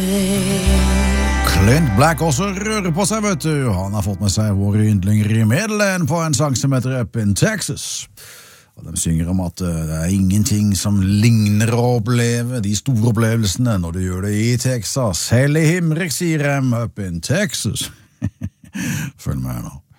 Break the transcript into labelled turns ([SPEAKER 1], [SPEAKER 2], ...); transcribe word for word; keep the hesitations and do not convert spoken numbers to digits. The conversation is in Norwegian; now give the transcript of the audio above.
[SPEAKER 1] Clint Black også rører på seg, vet du. Han har fått med seg våre yndlinger i Midland på en sang som heter Up in Texas. Og de synger om at det er ingenting som ligner å oppleve de store opplevelsene når du gjør det i Texas. Selv i Himrik sier de Up in Texas. Følg med nå.